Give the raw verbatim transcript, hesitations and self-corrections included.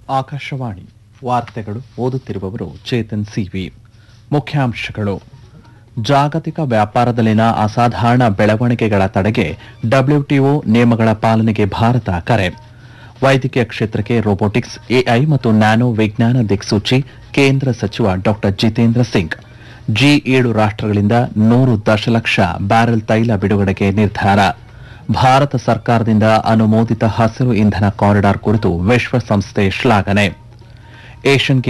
ಆಕಾಶವಾಣಿ ವಾರ್ತೆಗಳು ಓದುತ್ತಿರುವವರು ಚೇತನ್ ಸಿವಿ. ಮುಖ್ಯಾಂಶಗಳು: ಜಾಗತಿಕ ವ್ಯಾಪಾರದಲ್ಲಿನ ಅಸಾಧಾರಣ ಬೆಳವಣಿಗೆಗಳ ತಡೆಗೆ ಡಬ್ಲ್ಯೂಟಿಒ ನಿಯಮಗಳ ಪಾಲನೆಗೆ ಭಾರತ ಕರೆ. ವೈದ್ಯಕೀಯ ಕ್ಷೇತ್ರಕ್ಕೆ ರೋಬೋಟಿಕ್ಸ್, ಎಐ ಮತ್ತು ನ್ಯಾನೋ ವಿಜ್ಞಾನ ದಿಕ್ಸೂಚಿ ಕೇಂದ್ರ ಸಚಿವ ಡಾ ಜಿತೇಂದ್ರ ಸಿಂಗ್. ಜಿ ಏಳು ರಾಷ್ಟಗಳಿಂದ ನೂರು ದಶಲಕ್ಷ ಬ್ಯಾರೆಲ್ ತೈಲ ಬಿಡುಗಡೆಗೆ ನಿರ್ಧಾರ. ಭಾರತ ಸರ್ಕಾರದಿಂದ ಅನುಮೋದಿತ ಹಸಿರು ಇಂಧನ ಕಾರಿಡಾರ್ ಕುರಿತು ವಿಶ್ವಸಂಸ್ಥೆ ಶ್ಲಾಘನೆ. ಏಷ್ಯನ್